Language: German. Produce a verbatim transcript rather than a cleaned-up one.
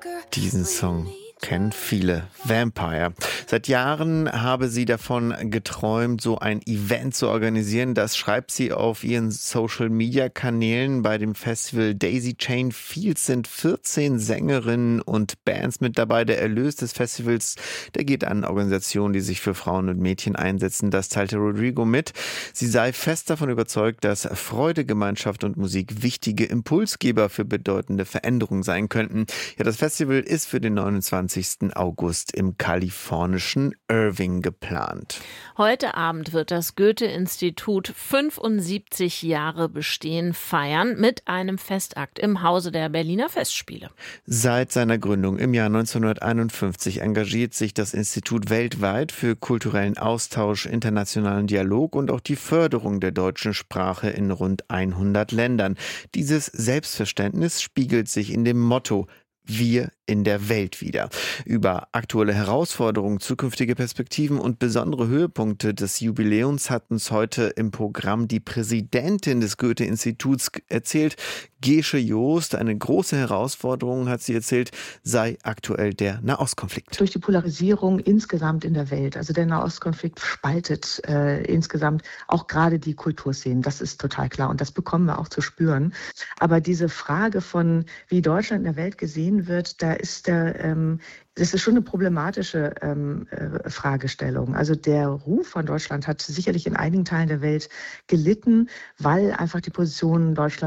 Diesen Song kennen viele. Vampire. Seit Jahren habe sie davon geträumt, so ein Event zu organisieren. Das schreibt sie auf ihren Social-Media-Kanälen. Bei dem Festival Daisy Chain Fields sind vierzehn Sängerinnen und Bands mit dabei. Der Erlös des Festivals, der geht an Organisationen, die sich für Frauen und Mädchen einsetzen. Das teilte Rodrigo mit. Sie sei fest davon überzeugt, dass Freude, Gemeinschaft und Musik wichtige Impulsgeber für bedeutende Veränderungen sein könnten. Ja, das Festival ist für den neunundzwanzigsten August im kalifornischen Irving geplant. Heute Abend wird das Goethe-Institut fünfundsiebzig Jahre Bestehen feiern mit einem Festakt im Hause der Berliner Festspiele. Seit seiner Gründung im Jahr neunzehnhunderteinundfünfzig engagiert sich das Institut weltweit für kulturellen Austausch, internationalen Dialog und auch die Förderung der deutschen Sprache in rund hundert Ländern. Dieses Selbstverständnis spiegelt sich in dem Motto „Wir in der Welt“ wieder. Über aktuelle Herausforderungen, zukünftige Perspektiven und besondere Höhepunkte des Jubiläums hat uns heute im Programm die Präsidentin des Goethe-Instituts erzählt, Gesche Joost. Eine große Herausforderung, hat sie erzählt, sei aktuell der Nahostkonflikt. Durch die Polarisierung insgesamt in der Welt, also der Nahostkonflikt spaltet äh, insgesamt auch gerade die Kulturszenen, das ist total klar und das bekommen wir auch zu spüren. Aber diese Frage von, wie Deutschland in der Welt gesehen wird, da ist der, ähm, das ist schon eine problematische ähm, äh, Fragestellung. Also der Ruf von Deutschland hat sicherlich in einigen Teilen der Welt gelitten, weil einfach die Position Deutschlands